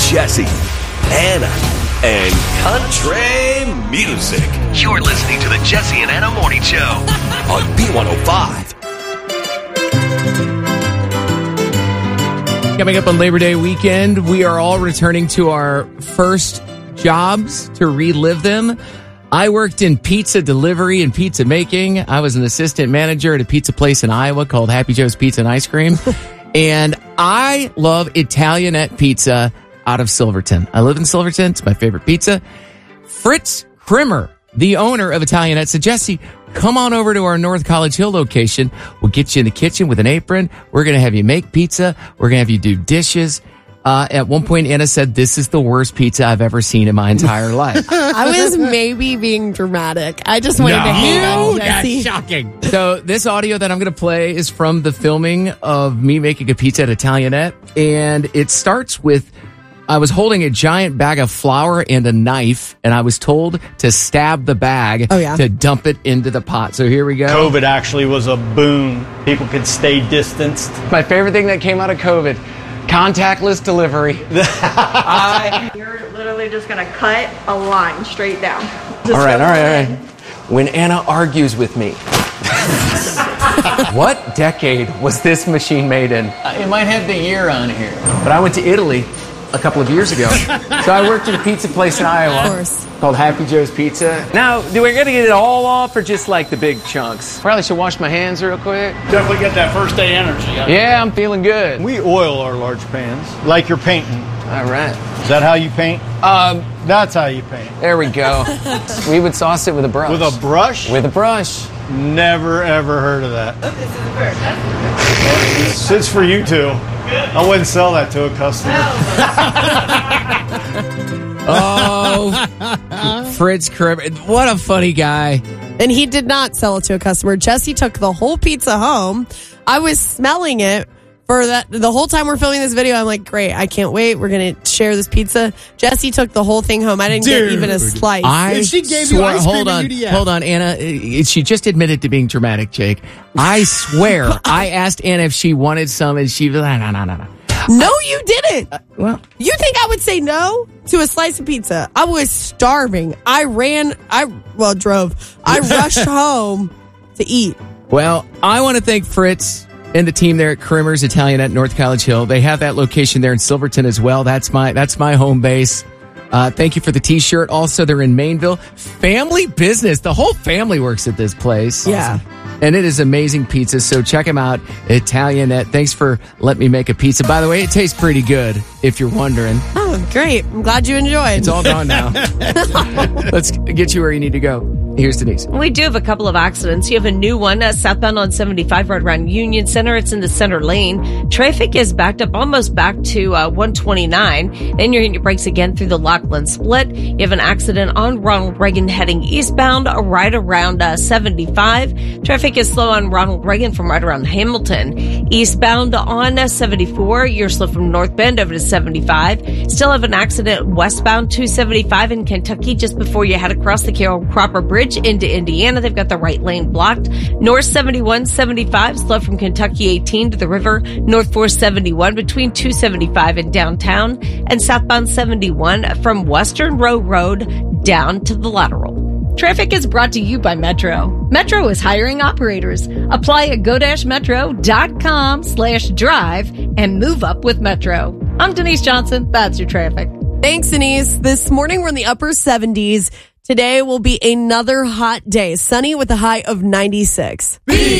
Jesse, Anna, and country music. You're listening to the Jesse and Anna Morning Show on B105. Coming up on Labor Day weekend, we are all returning to our first jobs to relive them. I worked in pizza delivery and pizza making. I was an assistant manager at a pizza place in Iowa called Happy Joe's Pizza and Ice Cream. And I love Italianette pizza out of Silverton. I live in Silverton. It's my favorite pizza. Fritz Krimmer, the owner of Italianette, said, Jesse, come on over to our North College Hill location. We'll get you in the kitchen with an apron. We're going to have you make pizza. We're going to have you do dishes. At one point, Anna said, this is the worst pizza I've ever seen in my entire life. I was maybe being dramatic. I just wanted to hate on Jesse. That's shocking. So this audio that I'm going to play is from the filming of me making a pizza at Italianette. And it starts with, I was holding a giant bag of flour and a knife, and I was told to stab the bag to dump it into the pot. So here we go. COVID actually was a boon. People could stay distanced. My favorite thing that came out of COVID, contactless delivery. You're literally just going to cut a line straight down. All right. When Anna argues with me, what decade was this machine made in? It might have the year on here. But I went to Italy a couple of years ago. So I worked at a pizza place in Iowa called Happy Joe's Pizza. Now, do we got to get it all off or just like the big chunks? Probably should wash my hands real quick. Definitely get that first day energy. Yeah, I'm feeling good. We oil our large pans like you're painting. All right. Is that how you paint? That's how you paint. There we go. We would sauce it with a brush. With a brush? With a brush. Never, ever heard of that. It's for you two. I wouldn't sell that to a customer. Oh, Fritz Krimmer. What a funny guy. And he did not sell it to a customer. Jesse took the whole pizza home. I was smelling it for that the whole time we're filming this video. I'm like, great, I can't wait. We're going to share this pizza. Jesse took the whole thing home. I didn't get even a slice. If she gave you ice cream, hold on, Anna. She just admitted to being dramatic, Jake. I swear, I asked Anna if she wanted some, and she was like, no. No, you didn't. Well, you think I would say no to a slice of pizza? I was starving. I drove. I rushed home to eat. Well, I want to thank Fritz and the team there at Krimmer's Italianette North College Hill. They have that location there in Silverton as well. That's my home base. Thank you for the T-shirt. Also, they're in Mainville. Family business. The whole family works at this place. Yeah. Awesome. And it is amazing pizza, so check them out, Italianette. Thanks for letting me make a pizza. By the way, it tastes pretty good, if you're wondering. Oh, great. I'm glad you enjoyed. It's all gone now. Let's get you where you need to go. Here's Denise. We do have a couple of accidents. You have a new one southbound on 75 right around Union Center. It's in the center lane. Traffic is backed up almost back to 129. Then you're hitting your brakes again through the Lockland split. You have an accident on Ronald Reagan heading eastbound right around 75. Traffic is slow on Ronald Reagan from right around Hamilton. Eastbound on 74, you're slow from North Bend over to 75. Still have an accident westbound 275 in Kentucky just before you head across the Carroll Cropper Bridge into Indiana. They've got the right lane blocked. North 71, 75, slow from Kentucky 18 to the river. North 471 between 275 and downtown. And southbound 71 from Western Row Road down to the lateral. Traffic is brought to you by Metro. Metro is hiring operators. Apply at godashmetro.com/drive and move up with Metro. I'm Denise Johnson. That's your traffic. Thanks, Denise. This morning we're in the upper 70s. Today will be another hot day. Sunny with a high of 96.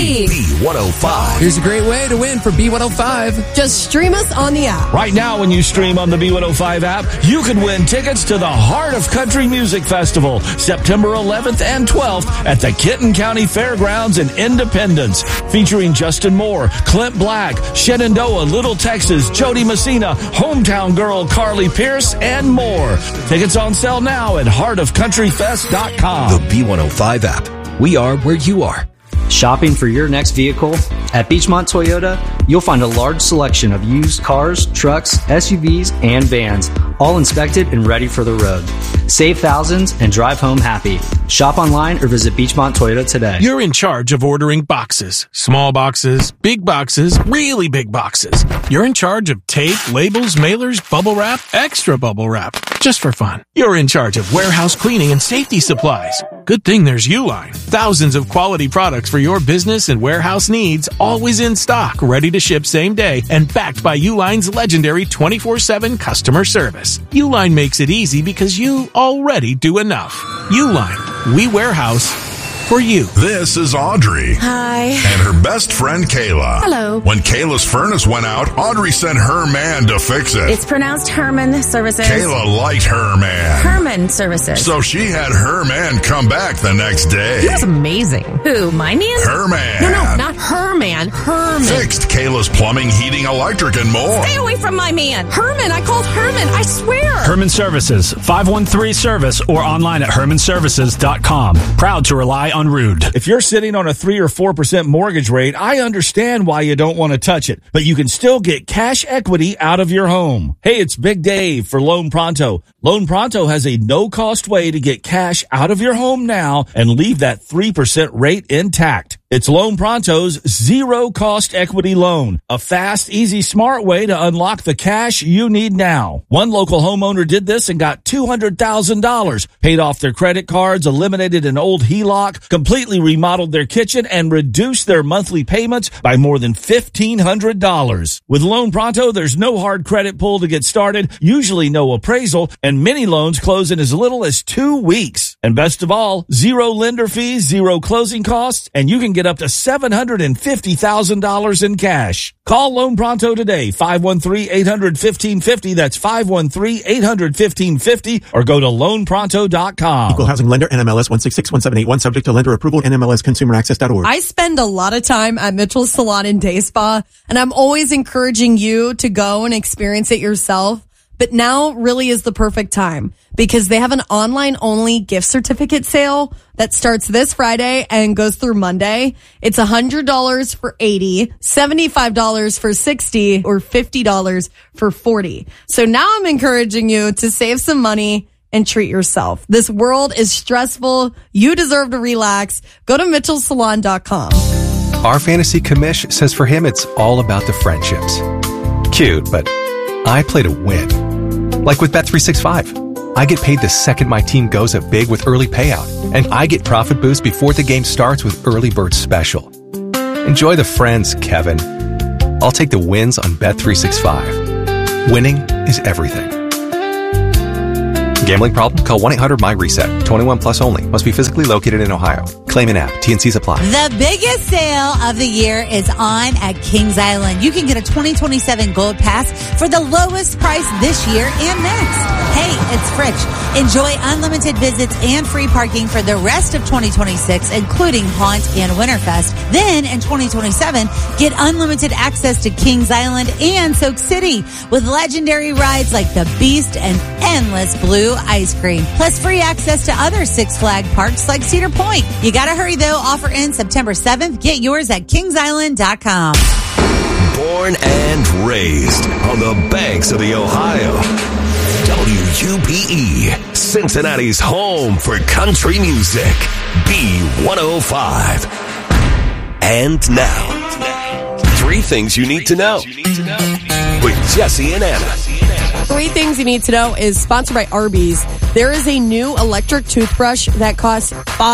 B105. Here's a great way to win for B105. Just stream us on the app. Right now, when you stream on the B105 app, you can win tickets to the Heart of Country Music Festival, September 11th and 12th at the Kenton County Fairgrounds in Independence. Featuring Justin Moore, Clint Black, Shenandoah, Little Texas, Jody Messina, hometown girl Carly Pierce, and more. Tickets on sale now at heartofcountryfest.com. The B105 app. We are where you are. Shopping for your next vehicle? At Beechmont Toyota, you'll find a large selection of used cars, trucks, SUVs, and vans, all inspected and ready for the road. Save thousands and drive home happy. Shop online or visit Beachmont Toyota today. You're in charge of ordering boxes. Small boxes, big boxes, really big boxes. You're in charge of tape, labels, mailers, bubble wrap, extra bubble wrap. Just for fun. You're in charge of warehouse cleaning and safety supplies. Good thing there's Uline. Thousands of quality products for your business and warehouse needs, always in stock, ready to ship same day, and backed by Uline's legendary 24/7 customer service. Uline makes it easy because you already do enough. Uline. We warehouse for you. This is Audrey. Hi. And her best friend Kayla. Hello. When Kayla's furnace went out, Audrey sent her man to fix it. It's pronounced Herman Services. Kayla liked her man. Herman Services. So she had her man come back the next day. He was amazing. Who, my man? Her man. No, not her man. Herman. Fixed Kayla's plumbing, heating, electric, and more. Stay away from my man. Herman. I called Herman. I swear. Herman Services. 513-SERVICE or online at hermanservices.com. Proud to rely on Rude. If you're sitting on a 3 or 4% mortgage rate, I understand why you don't want to touch it, but you can still get cash equity out of your home. Hey, it's Big Dave for Loan Pronto. Loan Pronto has a no-cost way to get cash out of your home now and leave that 3% rate intact. It's Loan Pronto's zero-cost equity loan, a fast, easy, smart way to unlock the cash you need now. One local homeowner did this and got $200,000, paid off their credit cards, eliminated an old HELOC, completely remodeled their kitchen, and reduced their monthly payments by more than $1,500. With Loan Pronto, there's no hard credit pull to get started, usually no appraisal, and many loans close in as little as 2 weeks. And best of all, zero lender fees, zero closing costs, and you can get up to $750,000 in cash. Call Loan Pronto today, 513-800-1550. That's 513-800-1550, or go to loanpronto.com. Equal housing lender, NMLS 1661781, subject to lender approval, NMLSconsumeraccess.org. I spend a lot of time at Mitchell's Salon and Day Spa, and I'm always encouraging you to go and experience it yourself. But now really is the perfect time because they have an online-only gift certificate sale that starts this Friday and goes through Monday. It's $100 for $80, $75 for $60, or $50 for $40. So now I'm encouraging you to save some money and treat yourself. This world is stressful. You deserve to relax. Go to mitchellsalon.com. Our fantasy commish says for him it's all about the friendships. Cute, but I play to win. Like with Bet365. I get paid the second my team goes up big with early payout, and I get profit boost before the game starts with Early Bird Special. Enjoy the friends, Kevin. I'll take the wins on Bet365. Winning is everything. Gambling problem? Call 1-800-MY-RESET. 21 plus only. Must be physically located in Ohio. Claim an app. T&Cs apply. The biggest sale of the year is on at Kings Island. You can get a 2027 Gold Pass for the lowest price this year and next. Hey, it's Fritch. Enjoy unlimited visits and free parking for the rest of 2026, including Haunt and Winterfest. Then in 2027, get unlimited access to Kings Island and Soak City with legendary rides like the Beast and endless blue ice cream, plus free access to other Six Flags parks like Cedar Point. You gotta hurry though. Offer ends September 7th. Get yours at kingsisland.com. Born and raised on the banks of the Ohio. WUPE, Cincinnati's home for country music. B105. And now, 3 things you need to know with Jesse and Anna. 3 things you need to know is sponsored by Arby's. There is a new electric toothbrush that costs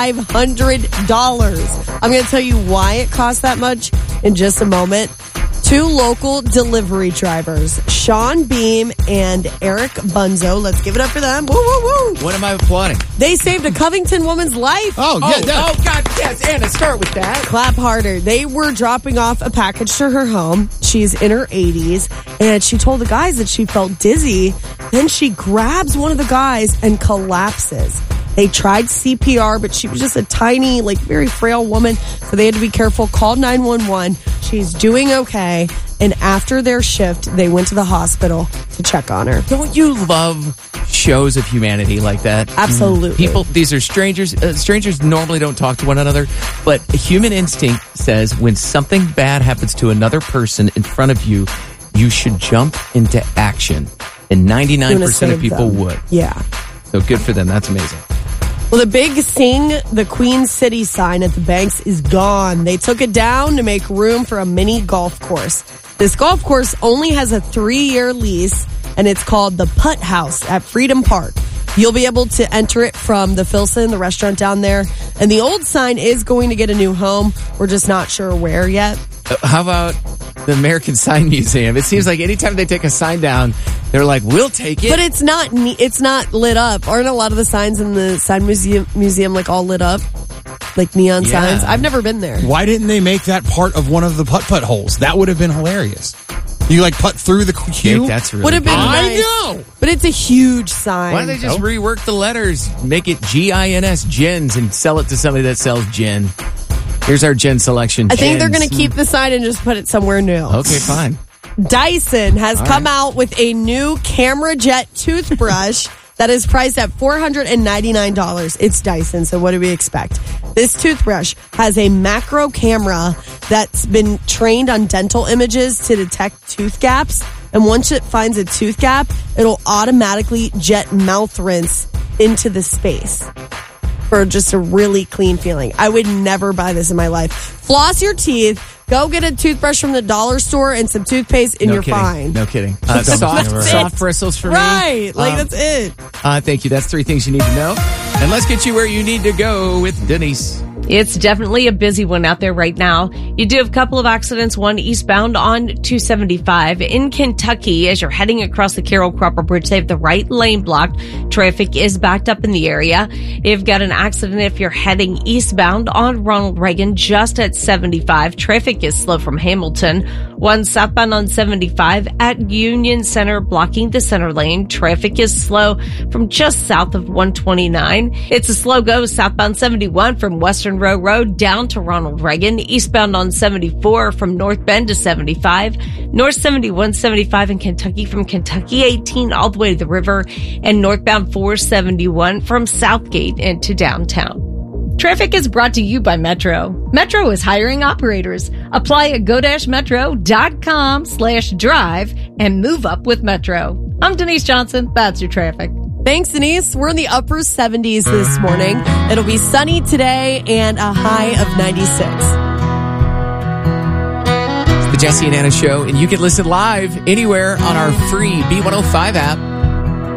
$500. I'm going to tell you why it costs that much in just a moment. 2 local delivery drivers, Sean Beam and Eric Bunzo. Let's give it up for them. Woo, woo, woo. What am I applauding? They saved a Covington woman's life. Oh, God, yes, Anna, start with that. Clap harder. They were dropping off a package to her home. She's in her 80s, and she told the guys that she felt dizzy. Then she grabs one of the guys and collapses. They tried CPR, but she was just a tiny, very frail woman, so they had to be careful. Called 911. She's doing okay, and after their shift, they went to the hospital to check on her. Don't you love shows of humanity like that. Absolutely. People, these are strangers. Strangers normally don't talk to one another, but human instinct says when something bad happens to another person in front of you, you should jump into action. And 99% of people would. Yeah. So good for them. That's amazing. Well, the big Sing the Queen City sign at the banks is gone. They took it down to make room for a mini golf course. This golf course only has a 3-year lease, and it's called the Putt House at Freedom Park. You'll be able to enter it from the Filson, the restaurant down there. And the old sign is going to get a new home. We're just not sure where yet. How about the American Sign Museum? It seems like anytime they take a sign down, they're like, we'll take it. But it's not lit up. Aren't a lot of the signs in the sign museum like all lit up? Like neon signs? I've never been there. Why didn't they make that part of one of the putt-putt holes? That would have been hilarious. You like putt through the queue? That's really would have been nice. I know. But it's a huge sign. Why don't they just rework the letters, make it GINS, Gins, and sell it to somebody that sells gin? Here's our gin selection. I think they're going to keep the sign and just put it somewhere new. Okay, fine. Dyson has come out with a new Camera Jet toothbrush that is priced at $499. It's Dyson, so what do we expect? This toothbrush has a macro camera that's been trained on dental images to detect tooth gaps. And once it finds a tooth gap, it'll automatically jet mouth rinse into the space for just a really clean feeling. I would never buy this in my life. Floss your teeth. Go get a toothbrush from the dollar store and some toothpaste, and you're fine. No kidding. Soft bristles for me. Right. That's it. Thank you. That's 3 things you need to know. And let's get you where you need to go with Denise. It's definitely a busy one out there right now. You do have a couple of accidents, one eastbound on 275 in Kentucky. As you're heading across the Carroll Cropper Bridge, they have the right lane blocked. Traffic is backed up in the area. You've got an accident if you're heading eastbound on Ronald Reagan just at 75. Traffic is slow from Hamilton. One southbound on 75 at Union Center blocking the center lane. Traffic is slow from just south of 129. It's a slow go southbound 71 from Western Row Road down to Ronald Reagan. Eastbound on 74 from North Bend to 75. North 71, 75 in Kentucky from Kentucky 18 all the way to the river. And northbound 471 from Southgate into downtown. Traffic is brought to you by Metro. Metro is hiring operators. Apply at go-metro.com/drive and move up with Metro. I'm Denise Johnson. That's your traffic. Thanks, Denise. We're in the upper 70s this morning. It'll be sunny today and a high of 96. It's the Jesse and Anna Show, and you can listen live anywhere on our free B105 app.